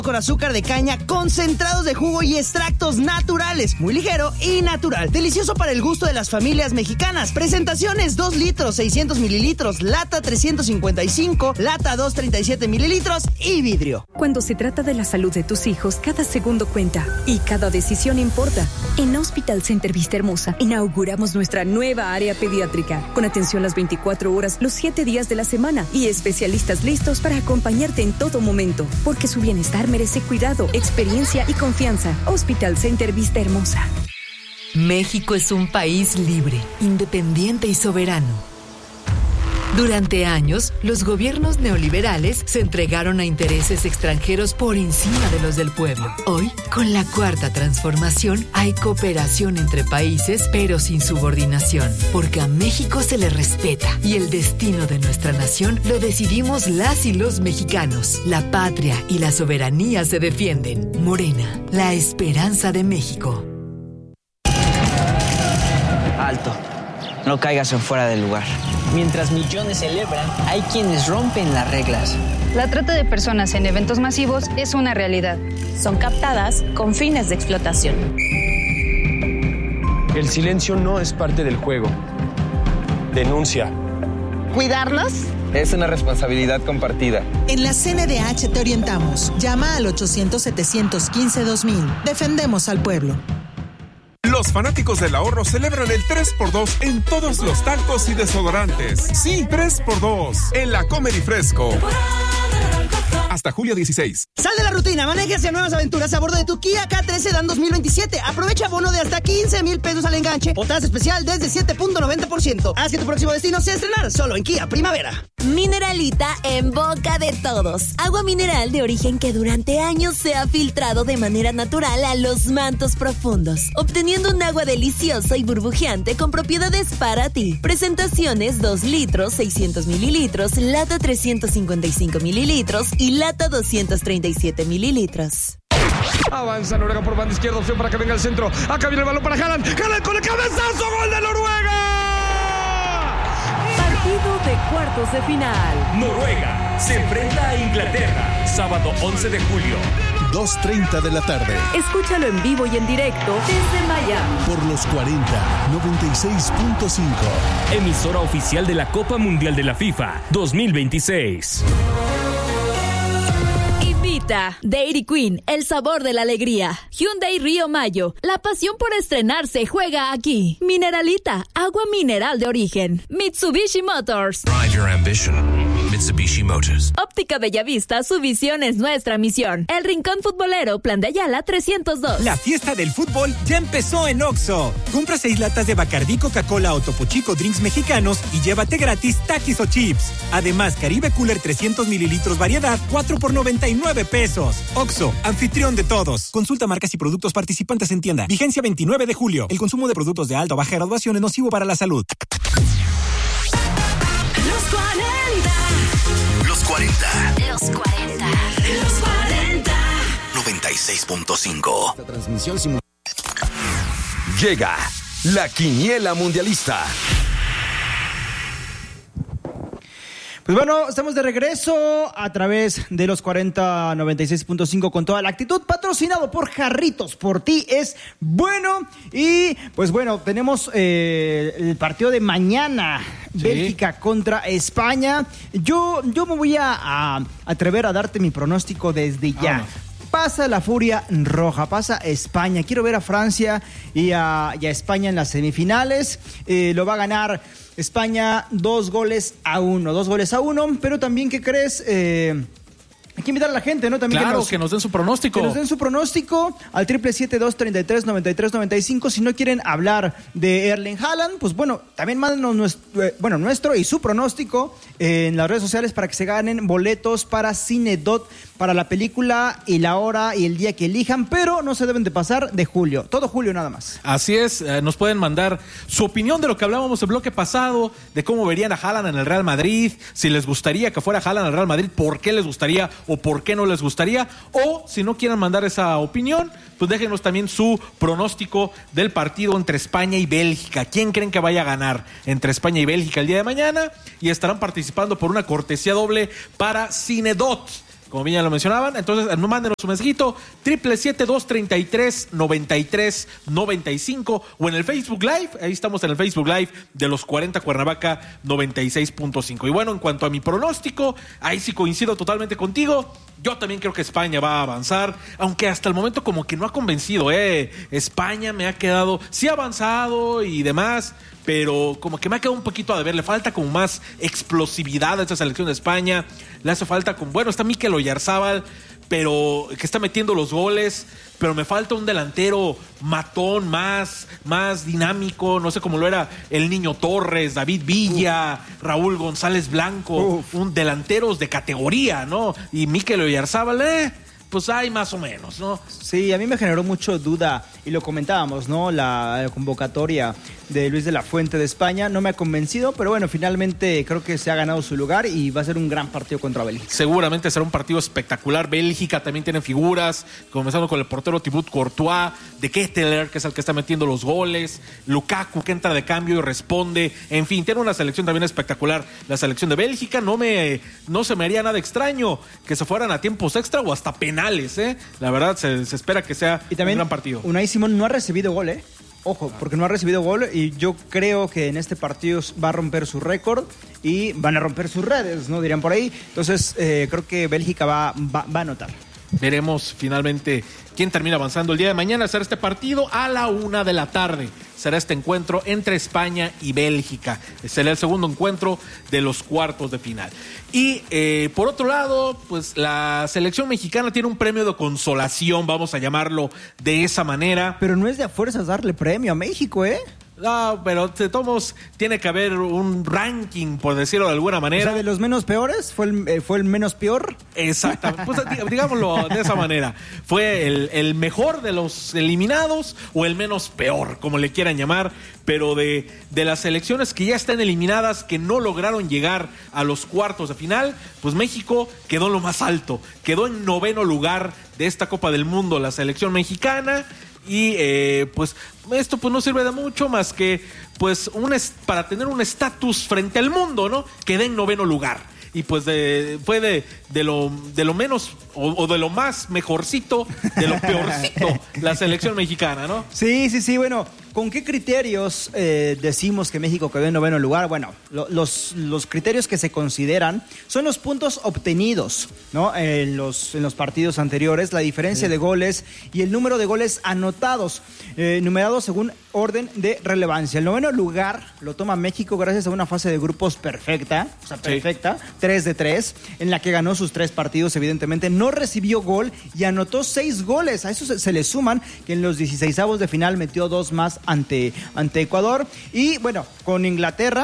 con azúcar de caña, concentrados de jugo y extractos naturales. Muy ligero y natural. Delicioso para el gusto de las familias mexicanas. Presentaciones: 2 litros, 600 mililitros, lata 355, lata 237 mililitros y vidrio. Cuando se trata de la salud de tus hijos, cada segundo cuenta y cada decisión importa. En Hospital Center Vista Hermosa inauguramos nuestra nueva área pediátrica, con atención las 24 horas, los 7 días de la semana y especialistas listos para acompañarte en todo momento, porque su bienestar merece cuidado, experiencia y confianza. Hospital Center Vista Hermosa. México es un país libre, independiente y soberano. Durante años, los gobiernos neoliberales se entregaron a intereses extranjeros por encima de los del pueblo. Hoy, con la Cuarta Transformación, hay cooperación entre países, pero sin subordinación, porque a México se le respeta y el destino de nuestra nación lo decidimos las y los mexicanos. La patria y la soberanía se defienden. Morena, la esperanza de México. Alto. No caigas en fuera del lugar. Mientras millones celebran, hay quienes rompen las reglas. La trata de personas en eventos masivos es una realidad. Son captadas con fines de explotación. El silencio no es parte del juego. Denuncia. ¿Cuidarlos? Es una responsabilidad compartida. En la CNDH te orientamos. Llama al 800-715-2000. Defendemos al pueblo. Los fanáticos del ahorro celebran el 3x2 en todos los talcos y desodorantes. Sí, 3x2 en la Comer y Fresco. Hasta julio 16. Sal de la rutina, maneja hacia nuevas aventuras a bordo de tu Kia K13 Dan 2027. Aprovecha bono de hasta 15,000 pesos al enganche o tasa especial desde 7.90%. Haz que tu próximo destino sea estrenar solo en Kia Primavera. Mineralita en boca de todos. Agua mineral de origen que durante años se ha filtrado de manera natural a los mantos profundos, obteniendo un agua deliciosa y burbujeante con propiedades para ti. Presentaciones: 2 litros, 600 mililitros, lata 355 mililitros y lata 237 mililitros. Avanza Noruega por banda izquierda, opción para que venga el centro. Acá viene el balón para Haaland. Haaland con el cabezazo, gol de Noruega. Partido de cuartos de final. Noruega se enfrenta a Inglaterra, sábado 11 de julio. 2:30 de la tarde. Escúchalo en vivo y en directo desde Miami. Por los 40-96.5. Emisora oficial de la Copa Mundial de la FIFA 2026. Invita Dairy Queen, el sabor de la alegría. Hyundai Río Mayo, la pasión por estrenarse juega aquí. Mineralita, agua mineral de origen. Mitsubishi Motors. Drive your ambition. Mitsubishi Motors. Óptica Bellavista, su visión es nuestra misión. El Rincón Futbolero, Plan de Ayala 302. La fiesta del fútbol ya empezó en Oxxo. Compra 6 latas de Bacardí, Coca-Cola o Topo Chico Drinks mexicanos y llévate gratis Takis o chips. Además, Caribe Cooler 300 mililitros variedad, 4 por 99 pesos. Oxxo, anfitrión de todos. Consulta marcas y productos participantes en tienda. Vigencia 29 de julio. El consumo de productos de alta o baja graduación es nocivo para la salud. Los 40. 96.5. Esta transmisión llega la Quiniela Mundialista. Pues bueno, estamos de regreso a través de los 40-96.5 con toda la actitud, patrocinado por Jarritos, por ti es bueno. Y pues bueno, tenemos el partido de mañana, sí. Bélgica contra España. Yo me voy a atrever a darte mi pronóstico desde ya. Pasa la furia roja, pasa España. Quiero ver a Francia y a España en las semifinales. Lo va a ganar España 2-1, pero también, ¿qué crees? Hay que invitar a la gente, ¿no? También claro, que nos den su pronóstico. Que nos den su pronóstico al 777-233-9395. Si no quieren hablar de Erling Haaland, pues bueno, también mándenos nuestro y su pronóstico en las redes sociales para que se ganen boletos para Cinedot, para la película y la hora y el día que elijan, pero no se deben de pasar de julio, todo julio nada más. Así es, nos pueden mandar su opinión de lo que hablábamos el bloque pasado, de cómo verían a Haaland en el Real Madrid, si les gustaría que fuera Haaland al Real Madrid, por qué les gustaría o por qué no les gustaría, o si no quieren mandar esa opinión, pues déjenos también su pronóstico del partido entre España y Bélgica. ¿Quién creen que vaya a ganar entre España y Bélgica el día de mañana? Y estarán participando por una cortesía doble para Cinedot. como bien ya lo mencionaban. Entonces, mándenos un mensajito, 777-233-9395 o en el Facebook Live. Ahí estamos en el Facebook Live de los 40 Cuernavaca 96.5. Y bueno, en cuanto a mi pronóstico, ahí sí coincido totalmente contigo. Yo también creo que España va a avanzar, aunque hasta el momento como que no ha convencido, España me ha quedado, sí ha avanzado y demás, pero como que me ha quedado un poquito a deber. Le falta como más explosividad a esta selección de España. Le hace falta está Mikel Oyarzabal, pero que está metiendo los goles, pero me falta un delantero matón, más dinámico, no sé cómo lo era el Niño Torres, David Villa, Raúl González Blanco, un delanteros de categoría, ¿no? Y Mikel Oyarzabal, pues hay más o menos, ¿no? Sí, a mí me generó mucho duda, y lo comentábamos, ¿no? La convocatoria de Luis de la Fuente de España no me ha convencido, pero bueno, finalmente creo que se ha ganado su lugar y va a ser un gran partido contra Bélgica. Seguramente será un partido espectacular. Bélgica también tiene figuras, comenzando con el portero Thibaut Courtois, de Ketteler, que es el que está metiendo los goles, Lukaku, que entra de cambio y responde. En fin, tiene una selección también espectacular. La selección de Bélgica no se me haría nada extraño que se fueran a tiempos extra o hasta penales, La verdad, se espera que sea un gran partido. Unai Simón no ha recibido gol, Ojo, porque no ha recibido gol y yo creo que en este partido va a romper su récord y van a romper sus redes, ¿no? Dirían por ahí. Entonces, creo que Bélgica va a anotar. Veremos finalmente quién termina avanzando el día de mañana. Será este partido a la 1 de la tarde. Será este encuentro entre España y Bélgica. Será el segundo encuentro de los cuartos de final. Y por otro lado, pues la selección mexicana tiene un premio de consolación, vamos a llamarlo de esa manera. Pero no es de a fuerzas darle premio a México, No, pero de todos modos tiene que haber un ranking, por decirlo de alguna manera. O sea, de los menos peores, ¿fue el menos peor? Exactamente, pues digámoslo de esa manera. Fue el mejor de los eliminados o el menos peor, como le quieran llamar, pero de las selecciones que ya están eliminadas, que no lograron llegar a los cuartos de final, pues México quedó en lo más alto, quedó en 9º lugar de esta Copa del Mundo, la selección mexicana. Y pues esto pues no sirve de mucho más que pues para tener un estatus frente al mundo, ¿no? Quedé en 9º lugar. Y pues fue de lo menos o de lo más mejorcito, de lo peorcito, la selección mexicana, ¿no? Sí, bueno, ¿con qué criterios decimos que México quedó en 9º lugar? Bueno, los criterios que se consideran son los puntos obtenidos, ¿no? En los partidos anteriores, la diferencia de goles y el número de goles anotados, numerados según orden de relevancia. El 9º lugar lo toma México gracias a una fase de grupos perfecta, 3-3, en la que ganó sus 3 partidos, evidentemente, no recibió gol y anotó 6 goles. A eso se le suman que en los 16avos de final metió 2 más ante Ecuador. Y bueno, con Inglaterra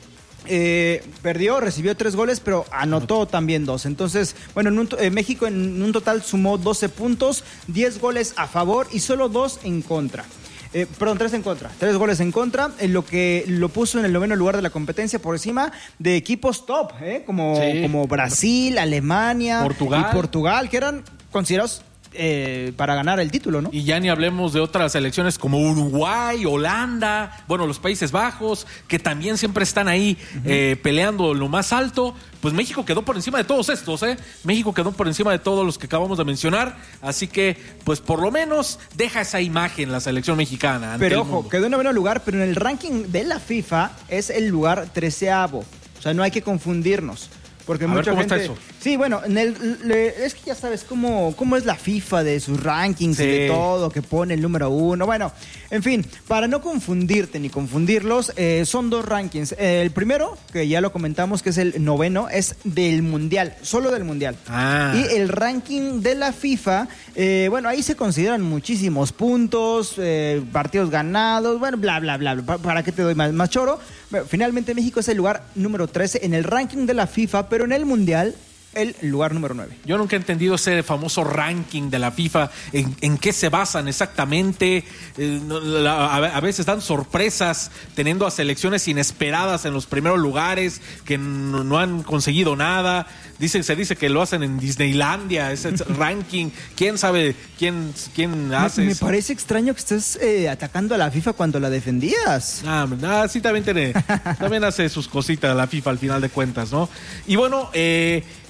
recibió 3 goles, pero anotó también 2. Entonces, bueno, México en un total sumó 12 puntos, 10 goles a favor y solo 2 en contra. 3 en contra, 3 goles en contra, en lo que lo puso en el 9º lugar de la competencia por encima de equipos top, como Brasil, Alemania y Portugal, que eran considerados para ganar el título, ¿no? Y ya ni hablemos de otras selecciones como Uruguay, Holanda, bueno, los Países Bajos, que también siempre están ahí peleando lo más alto. Pues México quedó por encima de todos estos, México quedó por encima de todos los que acabamos de mencionar, así que, pues por lo menos deja esa imagen la selección mexicana. Pero ojo, quedó en 9º lugar, pero en el ranking de la FIFA es el lugar 13avo. O sea, no hay que confundirnos. Porque mucha gente... está eso? Sí, bueno, es que ya sabes cómo es la FIFA de sus rankings y de todo, que pone el número 1. Bueno, en fin, para no confundirte ni confundirlos, son 2 rankings. El primero, que ya lo comentamos, que es el 9º, es del Mundial, solo del Mundial. Y el ranking de la FIFA, bueno, ahí se consideran muchísimos puntos, partidos ganados, bueno, bla, bla, bla. ¿Para qué te doy más choro? Bueno, finalmente México es el lugar número 13 en el ranking de la FIFA, pero en el Mundial el lugar número 9. Yo nunca he entendido ese famoso ranking de la FIFA, en qué se basan exactamente. A veces dan sorpresas teniendo a selecciones inesperadas en los primeros lugares que no han conseguido nada. Se dice que lo hacen en Disneylandia, ese ranking. ¿Quién sabe quién hace me eso? Me parece extraño que estés atacando a la FIFA cuando la defendías. Sí, también hace sus cositas la FIFA al final de cuentas, ¿no? Y bueno,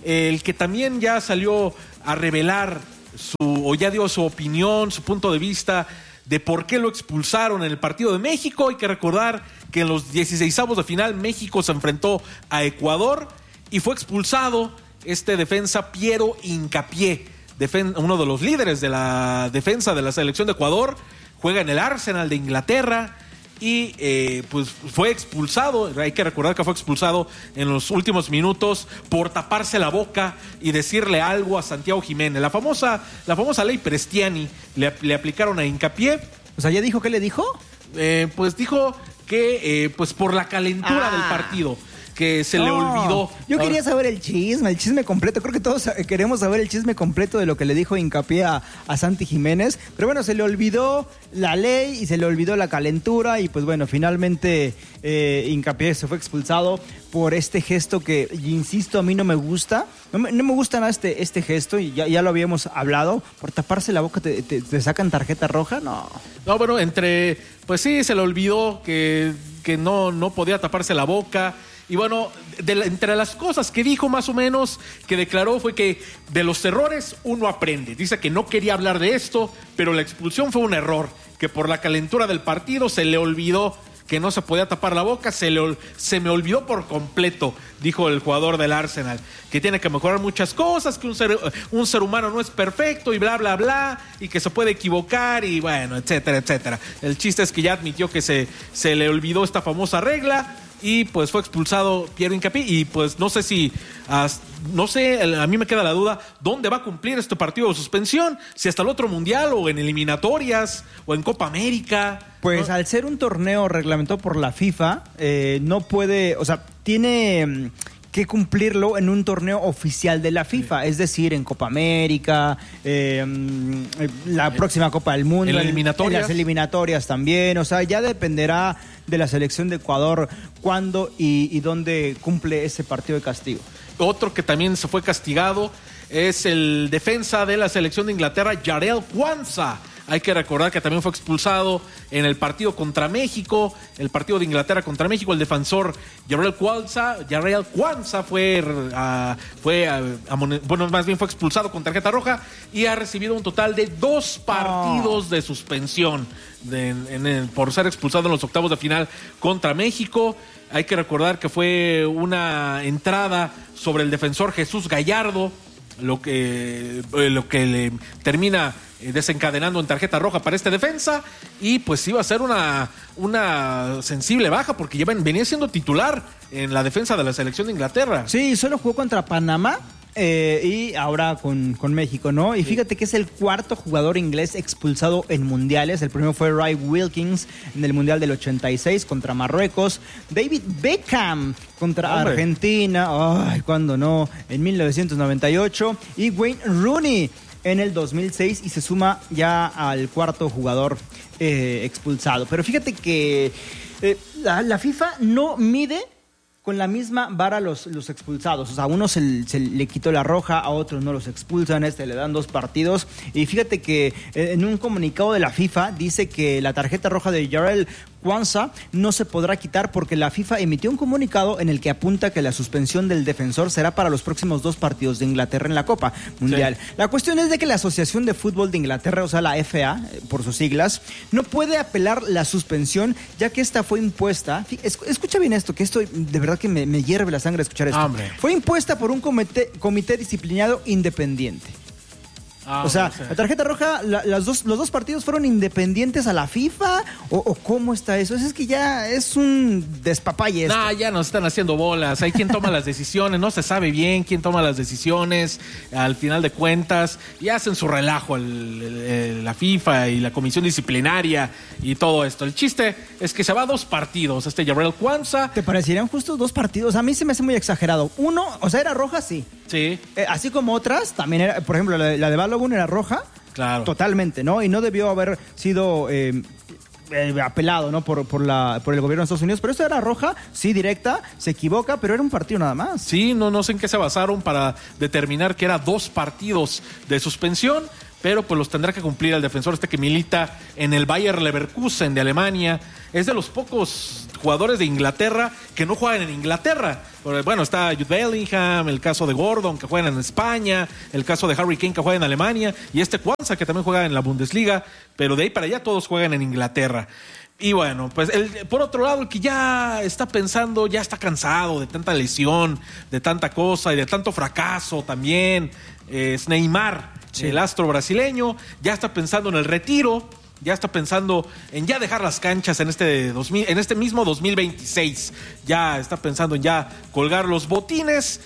el que también ya salió a revelar o ya dio su opinión, su punto de vista de por qué lo expulsaron en el partido de México. Hay que recordar que en los 16avos de final México se enfrentó a Ecuador y fue expulsado este defensa Piero Hincapié, uno de los líderes de la defensa de la selección de Ecuador. Juega en el Arsenal de Inglaterra y pues fue expulsado. Hay que recordar que fue expulsado en los últimos minutos por taparse la boca y decirle algo a Santiago Jiménez. La famosa ley Prestiani le aplicaron a Hincapié. O sea, ¿ya dijo qué le dijo? Pues dijo que pues por la calentura del partido, que se le olvidó. Yo quería saber el chisme completo. Creo que todos queremos saber el chisme completo de lo que le dijo Hincapié a Santi Jiménez. Pero bueno, se le olvidó la ley y se le olvidó la calentura. Y pues bueno, finalmente Hincapié se fue expulsado por este gesto que, insisto, a mí no me gusta. No me gusta nada este gesto, y ya lo habíamos hablado. Por taparse la boca te sacan tarjeta roja, no. No, bueno, pues sí, se le olvidó que no podía taparse la boca. Y bueno, entre las cosas que dijo más o menos, que declaró, fue que de los errores uno aprende. Dice que no quería hablar de esto, pero la expulsión fue un error, que por la calentura del partido se le olvidó que no se podía tapar la boca, se me olvidó por completo, dijo el jugador del Arsenal, que tiene que mejorar muchas cosas, que un ser humano no es perfecto y bla, bla, bla, y que se puede equivocar y bueno, etcétera, etcétera. El chiste es que ya admitió que se le olvidó esta famosa regla. Y pues fue expulsado Piero Hincapié. Y pues no sé, a mí me queda la duda, ¿dónde va a cumplir este partido de suspensión? Si hasta el otro mundial, o en eliminatorias, o en Copa América. Pues ¿no? Al ser un torneo reglamentado por la FIFA, no puede, o sea, tiene que cumplirlo en un torneo oficial de la FIFA, es decir, en Copa América, la próxima Copa del Mundo, en las eliminatorias también. O sea, ya dependerá de la selección de Ecuador cuándo y dónde cumple ese partido de castigo. Otro que también se fue castigado es el defensa de la selección de Inglaterra, Jarell Quansah. Hay que recordar que también fue expulsado en el partido contra México, el partido de Inglaterra contra México. El defensor Jarell Quansah fue expulsado con tarjeta roja y ha recibido un total de 2 partidos de suspensión por ser expulsado en los octavos de final contra México. Hay que recordar que fue una entrada sobre el defensor Jesús Gallardo, lo que le termina desencadenando en tarjeta roja para este defensa, y pues iba a ser una sensible baja porque venía siendo titular en la defensa de la selección de Inglaterra. Sí, solo jugó contra Panamá y ahora con México, ¿no? Y fíjate que es el 4º jugador inglés expulsado en mundiales. El primero fue Ray Wilkins en el mundial del 86 contra Marruecos. David Beckham contra Argentina, ay, ¿cuándo no? En 1998. Y Wayne Rooney en el 2006, y se suma ya al 4º jugador expulsado. Pero fíjate que la FIFA no mide con la misma vara los expulsados. O sea, a unos se le quitó la roja, a otros no los expulsan, le dan 2 partidos. Y fíjate que en un comunicado de la FIFA dice que la tarjeta roja de Jarell Quansah no se podrá quitar porque la FIFA emitió un comunicado en el que apunta que la suspensión del defensor será para los próximos 2 partidos de Inglaterra en la Copa Mundial. Sí. La cuestión es de que la Asociación de Fútbol de Inglaterra, o sea, la FA, por sus siglas, no puede apelar la suspensión, ya que esta fue impuesta. Escucha bien esto, que esto de verdad que me hierve la sangre escuchar esto. Hombre. Fue impuesta por un comité disciplinado independiente. O sea, la tarjeta roja, los dos partidos fueron independientes a la FIFA, o ¿cómo está eso? Es que ya es un despapalle esto. No, ya nos están haciendo bolas. Hay quien toma las decisiones, no se sabe bien quién toma las decisiones al final de cuentas, y hacen su relajo la FIFA y la comisión disciplinaria y todo esto. El chiste es que se va a 2 partidos Jarell Quansah. ¿Te parecerían justos 2 partidos? A mí se me hace muy exagerado. Uno, o sea, era roja, sí. Sí. Así como otras, también era, por ejemplo, la de Balogun era roja. Claro. Totalmente, ¿no? Y no debió haber sido apelado, ¿no? Por el gobierno de Estados Unidos. Pero esto era roja, sí, directa, se equivoca, pero era un partido nada más. Sí, no sé en qué se basaron para determinar que era 2 partidos de suspensión. pero pues los tendrá que cumplir el defensor que milita en el Bayer Leverkusen de Alemania. Es de los pocos jugadores de Inglaterra que no juegan en Inglaterra. Bueno, está Jude Bellingham, el caso de Gordon, que juegan en España, el caso de Harry Kane, que juega en Alemania, y Kwanza, que también juega en la Bundesliga, pero de ahí para allá todos juegan en Inglaterra. Y bueno, pues por otro lado, el que ya está pensando, ya está cansado de tanta lesión, de tanta cosa y de tanto fracaso también, es Neymar, el astro brasileño, ya está pensando en el retiro, ya está pensando en ya dejar las canchas en este mismo 2026, ya está pensando en ya colgar los botines,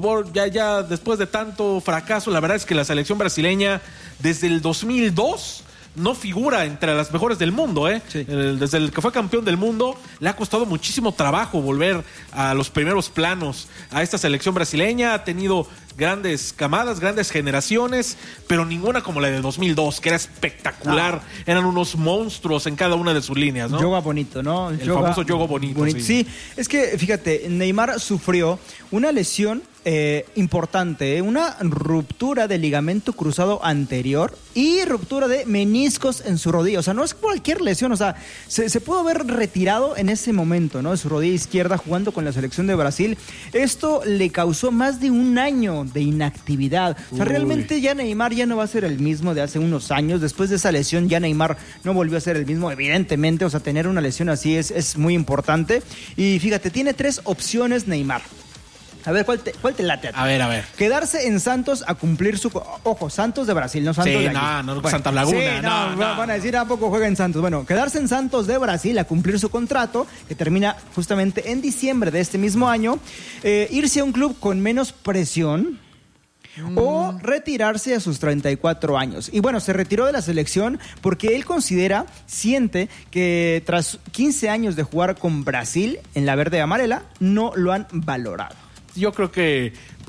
ya después de tanto fracaso. La verdad es que la selección brasileña desde el 2002 no figura entre las mejores del mundo, ¿eh? Sí. Desde el que fue campeón del mundo, le ha costado muchísimo trabajo volver a los primeros planos a esta selección brasileña. Ha tenido grandes camadas, grandes generaciones, pero ninguna como la de 2002, que era espectacular. Eran unos monstruos en cada una de sus líneas, ¿no? Yoga bonito, ¿no? El famoso yoga bonito. Sí, es que, fíjate, Neymar sufrió una lesión importante, una ruptura de ligamento cruzado anterior y ruptura de meniscos en su rodilla. O sea, no es cualquier lesión, o sea, se pudo haber retirado en ese momento, ¿no? De su rodilla izquierda jugando con la selección de Brasil. Esto le causó más de un año de inactividad. O sea, realmente ya Neymar ya no va a ser el mismo de hace unos años. Después de esa lesión ya Neymar no volvió a ser el mismo, evidentemente. O sea, tener una lesión así es muy importante. Y fíjate, tiene 3 opciones Neymar. A ver, ¿cuál te late a ti? A ver. Quedarse en Santos a cumplir su... Ojo, Santos de Brasil, no Santos de aquí. No, bueno, Santa Laguna. Sí, van a decir, ¿a poco juega en Santos? Bueno, quedarse en Santos de Brasil a cumplir su contrato, que termina justamente en diciembre de este mismo año, irse a un club con menos presión, o retirarse a sus 34 años. Y bueno, se retiró de la selección porque él siente que tras 15 años de jugar con Brasil en la verde y amarela, no lo han valorado. Yo creo que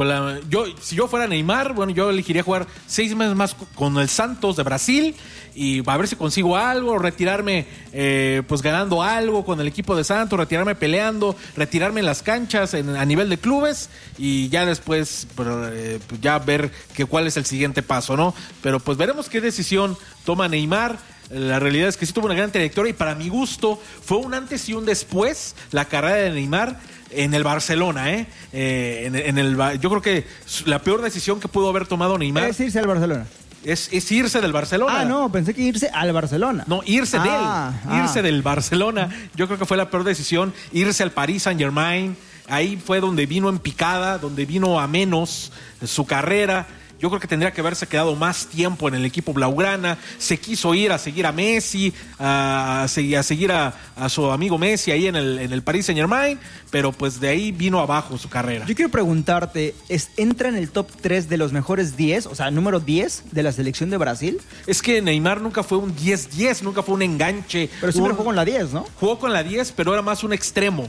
si yo fuera Neymar, bueno, yo elegiría jugar 6 meses más con el Santos de Brasil y a ver si consigo algo, retirarme pues ganando algo con el equipo de Santos, retirarme peleando, retirarme en las canchas a nivel de clubes y ya después ya ver cuál es el siguiente paso, ¿no? Pero pues veremos qué decisión toma Neymar. La realidad es que sí tuvo una gran trayectoria y para mi gusto fue un antes y un después la carrera de Neymar en el Barcelona, yo creo que la peor decisión que pudo haber tomado Neymar es irse al Barcelona. Es irse del Barcelona. Ah, no, pensé que irse al Barcelona. No, irse del Barcelona. Yo creo que fue la peor decisión, irse al Paris Saint-Germain. Ahí fue donde vino en picada, donde vino a menos su carrera. Yo creo que tendría que haberse quedado más tiempo en el equipo blaugrana. Se quiso ir a seguir a Messi, a seguir a su amigo Messi ahí en el Paris Saint-Germain, pero pues de ahí vino abajo su carrera. Yo quiero preguntarte, ¿entra en el top 3 de los mejores 10, o sea, número 10 de la selección de Brasil? Es que Neymar nunca fue un 10-10, nunca fue un enganche. Pero siempre jugó con la 10, ¿no? Jugó con la 10, pero era más un extremo,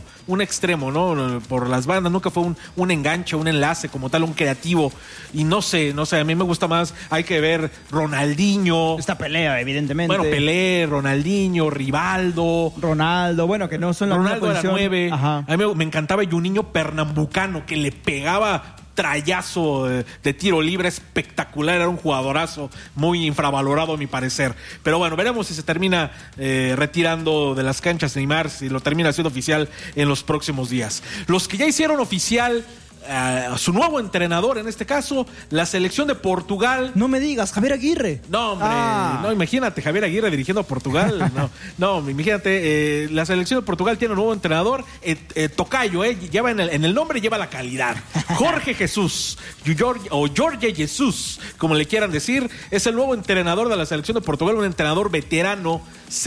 ¿no? Por las bandas, nunca fue un enganche, un enlace como tal, un creativo. Y no sé, a mí me gusta más, hay que ver Ronaldinho. Esta pelea, evidentemente. Bueno, Pelé, Ronaldinho, Rivaldo. Ronaldo, bueno, que no son la misma posición. Ronaldo era 9. Ajá. A mí me encantaba Juninho Pernambucano, que le pegaba trayazo de tiro libre espectacular, era un jugadorazo muy infravalorado a mi parecer. Pero bueno, veremos si se termina retirando de las canchas Neymar, si lo termina haciendo oficial en los próximos días. Los que ya hicieron oficial a su nuevo entrenador, en este caso, la selección de Portugal. No me digas, Javier Aguirre. No, hombre, no, imagínate, Javier Aguirre dirigiendo a Portugal. No, imagínate, la selección de Portugal tiene un nuevo entrenador, tocayo, lleva en el nombre, lleva la calidad. Jorge Jesús, o Jorge Jesús, como le quieran decir, es el nuevo entrenador de la selección de Portugal, un entrenador veterano,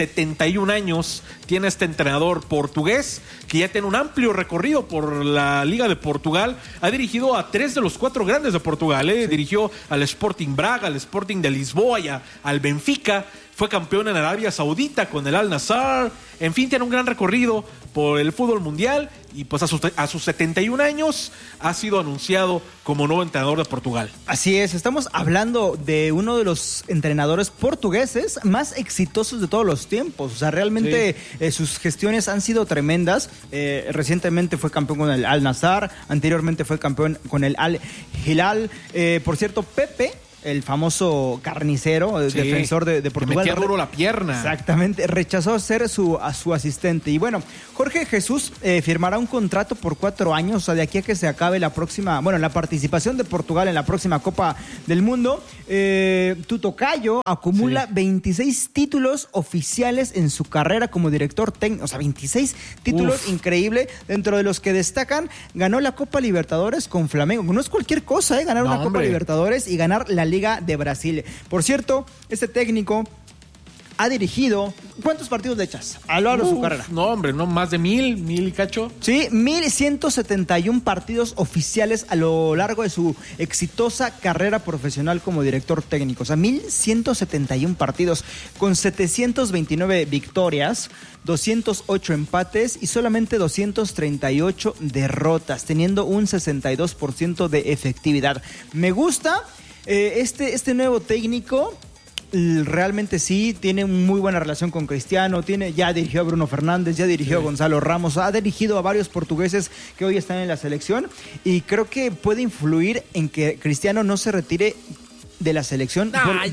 71 años, tiene este entrenador portugués, que ya tiene un amplio recorrido por la Liga de Portugal. Ha dirigido a 3 de los 4 grandes de Portugal, Sí. Dirigió al Sporting Braga, al Sporting de Lisboa y al Benfica. Fue campeón en Arabia Saudita con el Al Nassr. En fin, tiene un gran recorrido por el fútbol mundial y pues a sus 71 años ha sido anunciado como nuevo entrenador de Portugal. Así es, estamos hablando de uno de los entrenadores portugueses más exitosos de todos los tiempos. O sea, realmente sus gestiones han sido tremendas. Recientemente fue campeón con el Al Nassr, anteriormente fue campeón con el Al Hilal. Por cierto, Pepe el famoso carnicero, el defensor de Portugal. Que metía duro la pierna. Exactamente, rechazó ser a su asistente. Y bueno, Jorge Jesús firmará un contrato por 4 años, o sea, de aquí a que se acabe la participación de Portugal en la próxima Copa del Mundo. Tu tocayo acumula 26 títulos oficiales en su carrera como director técnico, o sea, 26 títulos, increíble, dentro de los que destacan, ganó la Copa Libertadores con Flamengo. No es cualquier cosa, ganar una Copa Libertadores y ganar la Liga de Brasil. Por cierto, este técnico ha dirigido, ¿cuántos partidos le echas a lo largo de su carrera? No, hombre, no, más de 1,000 y cacho. Sí, 1,171 partidos oficiales a lo largo de su exitosa carrera profesional como director técnico. O sea, 1,171 partidos con 729 victorias, 208 empates y solamente 238 derrotas, teniendo un 62% de efectividad. Me gusta este nuevo técnico. Realmente sí, tiene muy buena relación con Cristiano, ya dirigió a Bruno Fernández, ya dirigió a Gonzalo Ramos, ha dirigido a varios portugueses que hoy están en la selección y creo que puede influir en que Cristiano no se retire de la selección. Por lo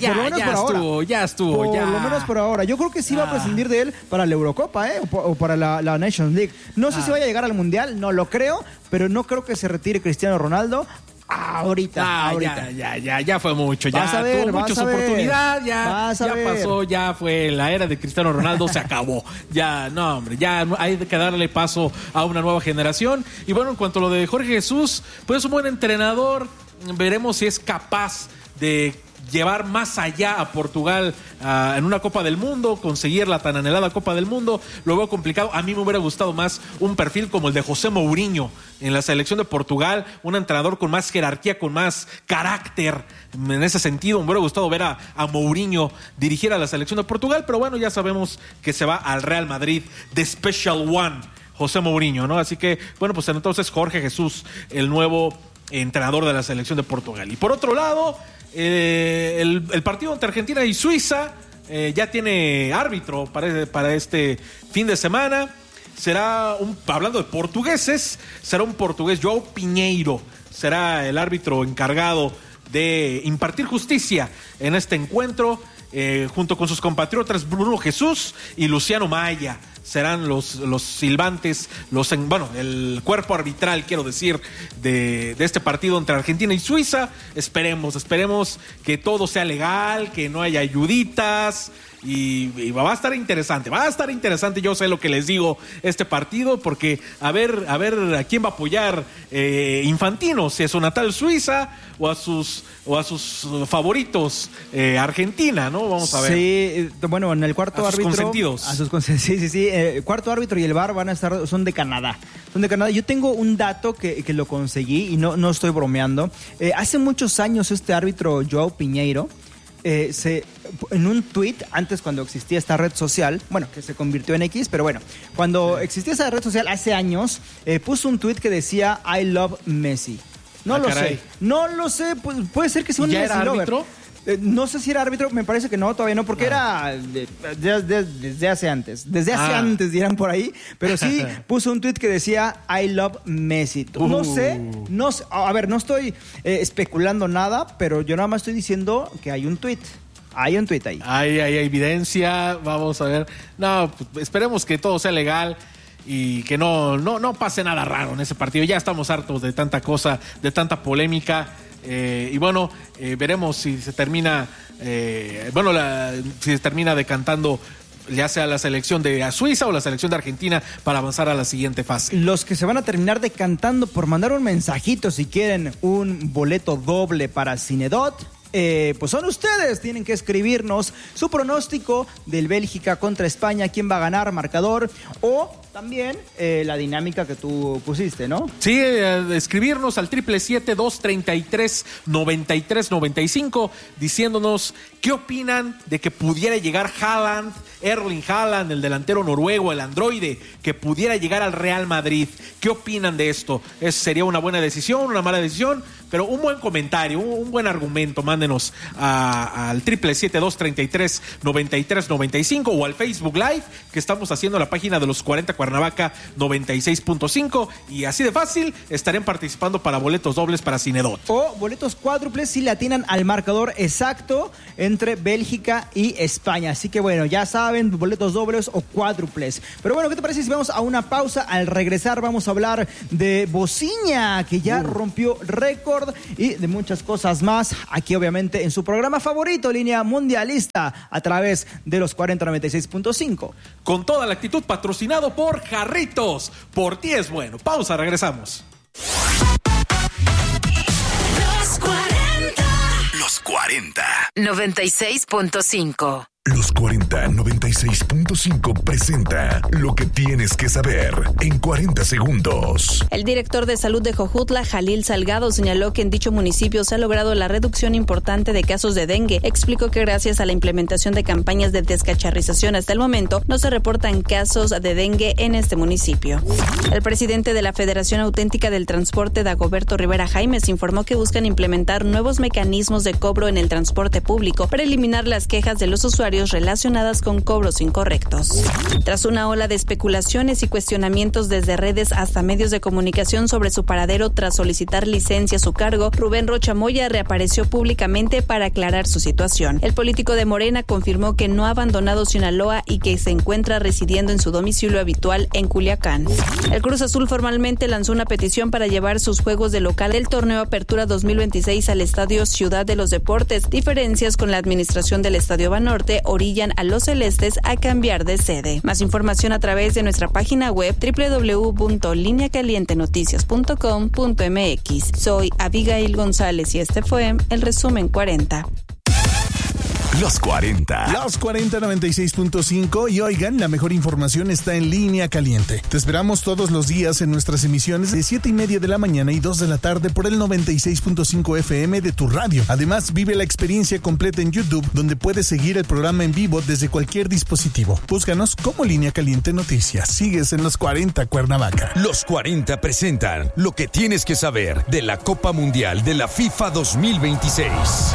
menos por ahora. Yo creo que sí va a prescindir de él para la Eurocopa, o para la Nations League. No sé si vaya a llegar al Mundial, no lo creo, pero no creo que se retire Cristiano Ronaldo. Ahorita. Ya fue mucho. Ya tuvo mucha oportunidad. Ya pasó. Ya fue la era de Cristiano Ronaldo. Se acabó. Ya hay que darle paso a una nueva generación. Y bueno, en cuanto a lo de Jorge Jesús, pues es un buen entrenador. Veremos si es capaz de llevar más allá a Portugal en una Copa del Mundo, conseguir la tan anhelada Copa del Mundo. Lo veo complicado. A mí me hubiera gustado más un perfil como el de José Mourinho en la selección de Portugal, un entrenador con más jerarquía, con más carácter. En ese sentido, me hubiera gustado ver a Mourinho dirigir a la selección de Portugal, pero bueno, ya sabemos que se va al Real Madrid de Special One, José Mourinho, ¿no? Así que, bueno, pues entonces Jorge Jesús, el nuevo entrenador de la selección de Portugal. Y por otro lado, el partido entre Argentina y Suiza ya tiene árbitro para este fin de semana. Hablando de portugueses, será un portugués, João Pinheiro, será el árbitro encargado de impartir justicia en este encuentro, junto con sus compatriotas Bruno Jesús y Luciano Maya. Serán los silbantes, el cuerpo arbitral, quiero decir, de este partido entre Argentina y Suiza. Esperemos que todo sea legal, que no haya ayuditas. Y va a estar interesante, yo sé lo que les digo, este partido, porque a ver a quién va a apoyar Infantino, si a su natal Suiza o a sus favoritos Argentina, ¿no? Vamos a ver. Sí, bueno, en el cuarto árbitro. Consentidos. Sí. El cuarto árbitro y el VAR son de Canadá. Yo tengo un dato que lo conseguí y no estoy bromeando. Hace muchos años este árbitro João Pinheiro, en un tuit, antes cuando existía esta red social, que se convirtió en X, pero bueno, cuando existía esa red social hace años, puso un tuit que decía I love Messi. No lo sé, puede ser que sea un Messi lover. ¿Árbitro? No sé si era árbitro, me parece que no, todavía no, porque era desde hace antes dirán por ahí, pero sí puso un tuit que decía I love Messi. No sé, a ver, no estoy especulando nada, pero yo nada más estoy diciendo que hay un tuit. Hay un tuit ahí. Hay evidencia, vamos a ver. No, pues, esperemos que todo sea legal y que no pase nada raro en ese partido. Ya estamos hartos de tanta cosa, de tanta polémica. Y bueno, veremos si se termina si se termina decantando ya sea la selección de Suiza o la selección de Argentina para avanzar a la siguiente fase. Los que se van a terminar decantando por mandar un mensajito si quieren un boleto doble para Cinedot, pues son ustedes. Tienen que escribirnos su pronóstico del Bélgica contra España, quién va a ganar, marcador, o también la dinámica que tú pusiste, ¿no? Sí, escribirnos al 777-233-9395 diciéndonos qué opinan de que pudiera llegar Erling Haaland, el delantero noruego, el androide, que pudiera llegar al Real Madrid. ¿Qué opinan de esto? ¿Sería una buena decisión, una mala decisión? Pero un buen comentario, un buen argumento, mándenos al 777-233-9395 o al Facebook Live que estamos haciendo en la página de los 4040 Cuernavaca 96.5 y así de fácil estarán participando para boletos dobles para Cinedot. O boletos cuádruples si le atinan al marcador exacto entre Bélgica y España. Así que bueno, ya saben, boletos dobles o cuádruples. Pero bueno, ¿qué te parece si vamos a una pausa? Al regresar vamos a hablar de Bociña, que ya rompió récord, y de muchas cosas más, aquí obviamente en su programa favorito, Línea Mundialista, a través de los 4096.5. Con toda la actitud, patrocinado por Jarritos. Por ti es bueno. Pausa, regresamos. Los 40. 96.5. Los 40 96.5 presenta lo que tienes que saber en 40 segundos. El director de salud de Jojutla, Jalil Salgado, señaló que en dicho municipio se ha logrado la reducción importante de casos de dengue. Explicó que gracias a la implementación de campañas de descacharrización hasta el momento no se reportan casos de dengue en este municipio. El presidente de la Federación Auténtica del Transporte, Dagoberto Rivera Jaimes, informó que buscan implementar nuevos mecanismos de cobro en el transporte público para eliminar las quejas de los usuarios relacionadas con cobros incorrectos. Tras una ola de especulaciones y cuestionamientos desde redes hasta medios de comunicación sobre su paradero tras solicitar licencia a su cargo, Rubén Rocha Moya reapareció públicamente para aclarar su situación. El político de Morena confirmó que no ha abandonado Sinaloa y que se encuentra residiendo en su domicilio habitual en Culiacán. El Cruz Azul formalmente lanzó una petición para llevar sus juegos de local del torneo Apertura 2026 al Estadio Ciudad de los Deportes. Diferencias con la administración del Estadio Banorte orillan a los celestes a cambiar de sede. Más información a través de nuestra página web www.lineacalientenoticias.com.mx. Soy Abigail González y este fue el resumen 40. Los 40. Los 40 96.5 y oigan, la mejor información está en Línea Caliente. Te esperamos todos los días en nuestras emisiones de 7:30 de la mañana y 2 de la tarde por el 96.5 FM de tu radio. Además, vive la experiencia completa en YouTube, donde puedes seguir el programa en vivo desde cualquier dispositivo. Búscanos como Línea Caliente Noticias. Sigues en los 40 Cuernavaca. Los 40 presentan lo que tienes que saber de la Copa Mundial de la FIFA 2026.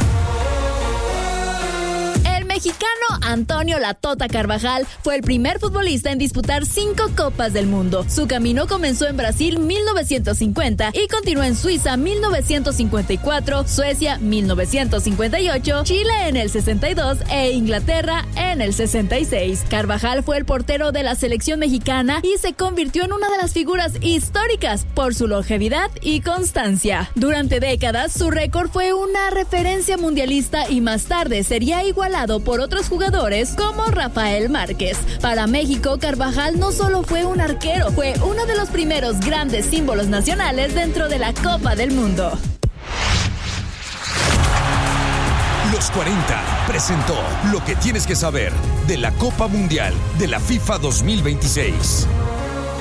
Mexicano Antonio La Tota Carvajal fue el primer futbolista en disputar 5 Copas del Mundo. Su camino comenzó en Brasil 1950 y continuó en Suiza 1954, Suecia 1958, Chile en el 62 e Inglaterra en el 66. Carvajal fue el portero de la selección mexicana y se convirtió en una de las figuras históricas por su longevidad y constancia. Durante décadas, su récord fue una referencia mundialista y más tarde sería igualado por otros jugadores como Rafael Márquez. Para México, Carvajal no solo fue un arquero, fue uno de los primeros grandes símbolos nacionales dentro de la Copa del Mundo. Los 40 presentó lo que tienes que saber de la Copa Mundial de la FIFA 2026.